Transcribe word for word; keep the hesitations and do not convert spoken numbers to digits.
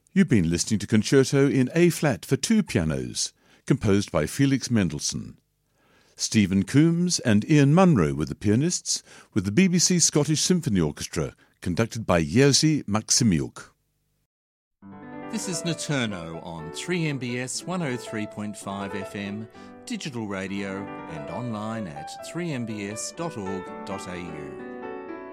You've been listening to Concerto in A-flat for two pianos, composed by Felix Mendelssohn. Stephen Coombs and Ian Munro were the pianists, with the B B C Scottish Symphony Orchestra, conducted by Jerzy Maksimiuk. This is Naturno on three M B S one oh three point five F M, digital radio and online at three m b s dot org dot a u.